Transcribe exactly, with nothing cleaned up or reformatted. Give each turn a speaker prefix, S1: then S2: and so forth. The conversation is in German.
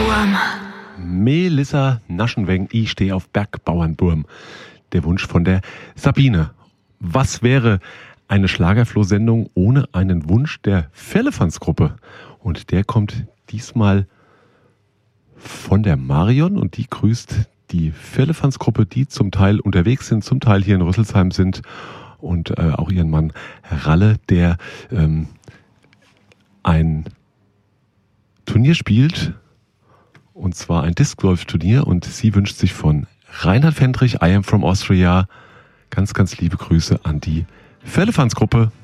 S1: Bergbauernburm.
S2: Melissa Naschenweng, ich stehe auf Bergbauernburm. Der Wunsch von der Sabine. Was wäre eine Schlagerfloh-Sendung ohne einen Wunsch der Firlefanz-Gruppe? Und der kommt diesmal von der Marion und die grüßt die Firlefanz-Gruppe, die zum Teil unterwegs sind, zum Teil hier in Rüsselsheim sind und äh, auch ihren Mann Ralle, der ähm, ein Turnier spielt, und zwar ein Disc Golf Turnier, und sie wünscht sich von Reinhard Fendrich, I Am From Austria, ganz, ganz liebe Grüße an die Firlefanz-Gruppe.